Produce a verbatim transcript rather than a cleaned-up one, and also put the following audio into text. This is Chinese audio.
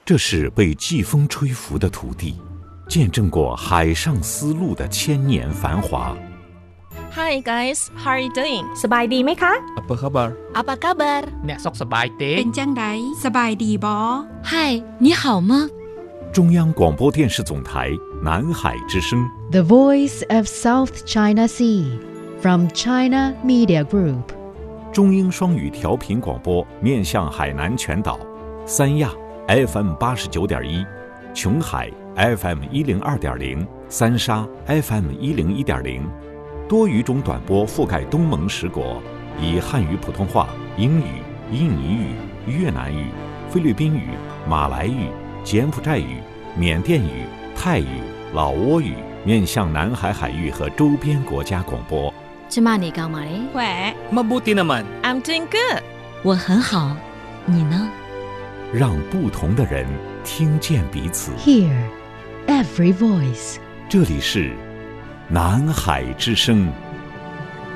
这是被季风吹拂的土地，见证过海上丝路的千年繁华。 Hi guys, how are you doing? สบายดีไหมคะ Apa khabar? Apa kabar? អ្នកសុខសប្បាយទេเป็นจังไดสบายดีบ่ Hi, 你好吗？ 中央广播电视总台南海之声 The Voice of South China Sea from China Media Group 中英双语调频广播，面向海南全岛，三亚 F M 八十九点一，琼海 F M 一零二点零，三沙 F M 一零一点零，多语种短波覆盖东盟十国，以汉语、普通话、英语、印尼语、越南语、菲律宾语、马来语、柬埔寨语、缅甸语、泰语、老挝语，面向南海海域和周边国家广播。 芝麻你干嘛嘞？ แหว Mabuti naman. I'm doing good. 我很好，你呢？ 让不同的人听见彼此。 Hear every voice 这里是南海之声。